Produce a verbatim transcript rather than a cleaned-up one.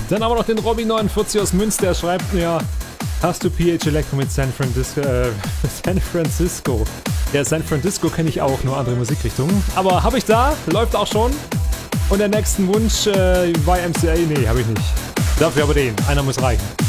Dann haben wir noch den Robby neunundvierzig aus Münster, der schreibt mir, hast du P H Electro mit San Francisco? Äh, San Francisco. Ja, San Francisco kenne ich auch, nur andere Musikrichtungen. Aber habe ich da, läuft auch schon. Und der nächsten Wunsch, äh, Y M C A, nee, habe ich nicht. Dafür aber den, einer muss reichen.